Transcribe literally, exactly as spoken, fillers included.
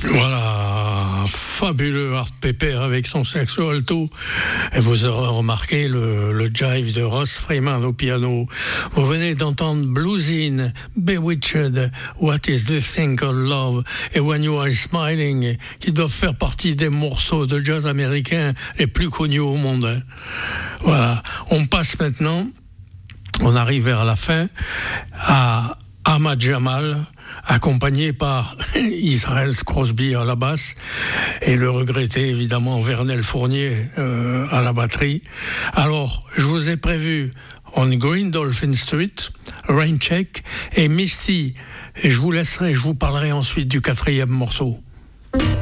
Voilà, fabuleux Art Pepper avec son saxo alto. Et vous aurez remarqué le, le jive de Ross Freeman au piano. Vous venez d'entendre Bluesin, Bewitched, What is the thing called love et When You Are Smiling, qui doivent faire partie des morceaux de jazz américains les plus connus au monde. Voilà, on passe maintenant, on arrive vers la fin, à Ahmad Jamal, accompagné par Israel Crosby à la basse et le regretté évidemment Vernel Fournier euh, à la batterie. Alors, je vous ai prévu On Green Dolphin Street, Rain Check et Misty. Et je vous laisserai, je vous parlerai ensuite du quatrième morceau.